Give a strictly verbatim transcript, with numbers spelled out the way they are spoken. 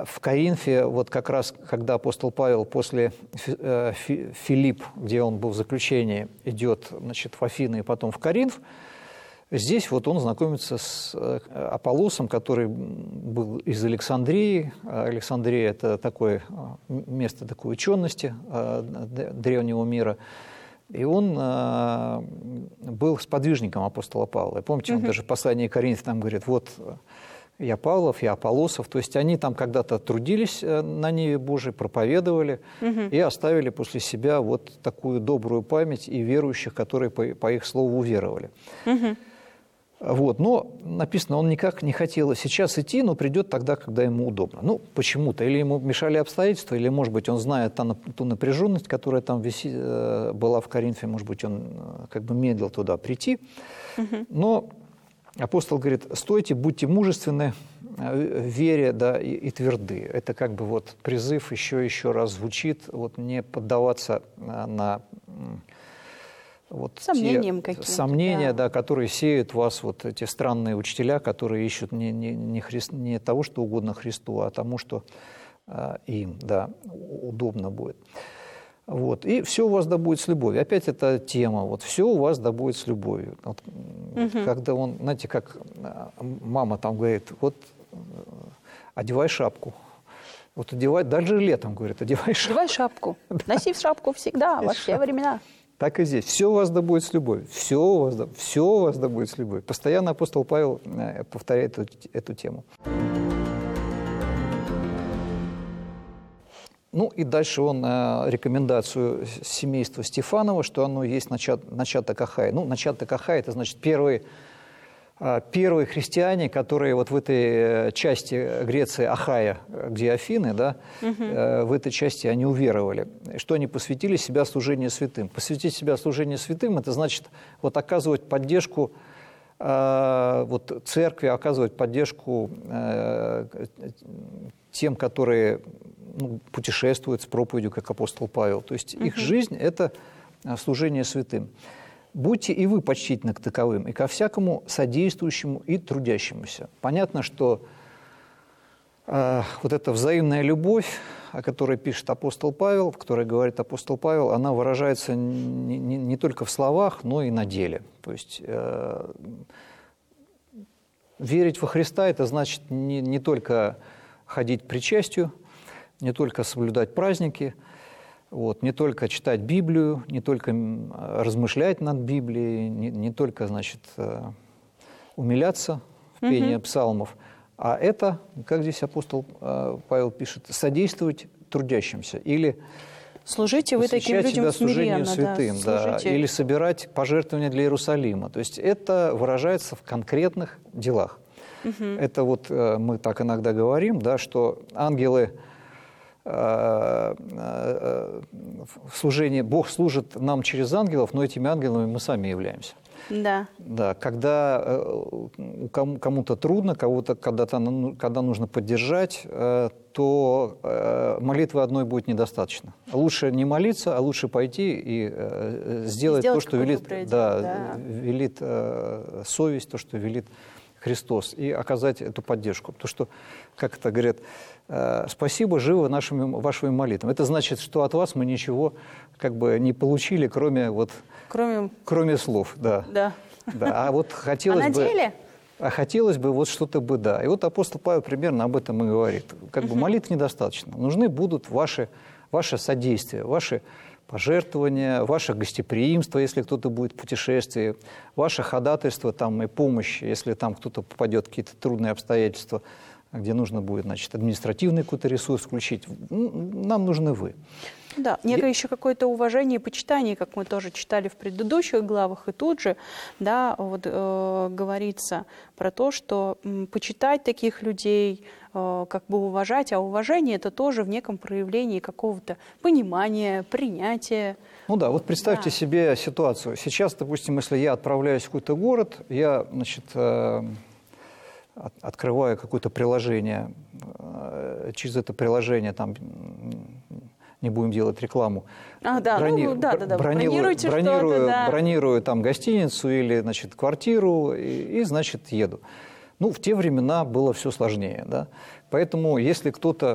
в Коринфе, вот как раз, когда апостол Павел после Филипп, где он был в заключении, идет, значит, в Афины и потом в Коринф, здесь вот он знакомится с Аполлосом, который был из Александрии. Александрия – это такое место такой учености древнего мира. И он был сподвижником апостола Павла. И помните, он угу. даже в послании к Коринфянам там говорит, вот я Павлов, я Аполлосов. То есть они там когда-то трудились на ниве Божией, проповедовали угу. и оставили после себя вот такую добрую память и верующих, которые по, по их слову уверовали. Угу. Вот. Но написано, он никак не хотел сейчас идти, но придет тогда, когда ему удобно. Ну, почему-то. Или ему мешали обстоятельства, или, может быть, он знает ту напряженность, которая там виси, была в Коринфе, может быть, он как бы медлил туда прийти. Угу. Но апостол говорит, стойте, будьте мужественны в вере, да, и, и тверды. Это как бы вот призыв еще еще раз звучит, вот не поддаваться на... Вот Сомнениям те каким-то, сомнения, да. да, которые сеют в вас вот эти странные учителя, которые ищут не, не, не, Христ, не того, что угодно Христу, а тому, что а, им, да, удобно будет. Вот. И все у вас да будет с любовью. Опять эта тема, вот все у вас да будет с любовью. Вот, угу. вот, когда он, знаете, как мама там говорит, вот одевай шапку. Вот одевай, даже летом, говорит, одевай шапку. Одевай шапку. Носи шапку всегда, во все времена. Так и здесь. Все у вас да будет с любовью. Все у вас да, все у вас да будет с любовью. Постоянно апостол Павел повторяет эту, эту тему. Ну и дальше он э, рекомендацию семейства Стефанова, что оно есть начат, начаток Ахаи. Ну, начаток Ахаи – это значит первые, э, первые христиане, которые вот в этой части Греции Ахая, где Афины, да, угу. э, в этой части они уверовали, что они посвятили себя служению святым. Посвятить себя служению святым – это значит вот оказывать поддержку э, вот, церкви, оказывать поддержку э, тем, которые ну, путешествуют с проповедью, как апостол Павел. То есть uh-huh. их жизнь – это служение святым. Будьте и вы почтительны к таковым, и ко всякому содействующему и трудящемуся. Понятно, что э, вот эта взаимная любовь, о которой пишет апостол Павел, в которой говорит апостол Павел, она выражается не, не, не только в словах, но и на деле. То есть э, верить во Христа – это значит не, не только ходить к причастию, не только соблюдать праздники, вот, не только читать Библию, не только размышлять над Библией, не, не только, значит, умиляться в пении mm-hmm. псалмов, а это, как здесь апостол Павел пишет, содействовать трудящимся или служите вы таким людям смиренно, святым, да, да, или собирать пожертвования для Иерусалима. То есть это выражается в конкретных делах. Угу. Это вот мы так иногда говорим, да, что ангелы в служении, Бог служит нам через ангелов, но этими ангелами мы сами являемся. Да. Да, когда кому-то трудно, кого-то когда-то, когда нужно поддержать, то молитвы одной будет недостаточно. Лучше не молиться, а лучше пойти и сделать, сделать то, что велит, да, да. велит совесть, то, что велит Христос, и оказать эту поддержку. Потому что, как это говорят, спасибо, живо нашими, вашими молитвами. Это значит, что от вас мы ничего как бы не получили, кроме, вот, кроме... кроме слов. Да. Да. Да. А вот хотелось а на бы... деле? А хотелось бы вот что-то бы, да. И вот апостол Павел примерно об этом и говорит. Как бы молитв недостаточно. Нужны будут ваши, ваше содействие, ваши пожертвования, ваше гостеприимство, если кто-то будет в путешествии, ваше ходатайство там, и помощь, если там кто-то попадет в какие-то трудные обстоятельства, где нужно будет, значит, административный какой-то ресурс включить. Нам нужны вы. Да, некое и... еще какое-то уважение и почитание, как мы тоже читали в предыдущих главах, и тут же, да, вот э, говорится про то, что м, почитать таких людей, э, как бы уважать, а уважение – это тоже в неком проявлении какого-то понимания, принятия. Ну да, вот представьте да. себе ситуацию. Сейчас, допустим, если я отправляюсь в какой-то город, я, значит, э, открываю какое-то приложение, э, через это приложение там... не будем делать рекламу, а, да, брони... ну, да, да, да. бронирую, бронирую, да. бронирую там гостиницу или, значит, квартиру и, и, значит, еду. Ну, в те времена было все сложнее, да. Поэтому, если кто-то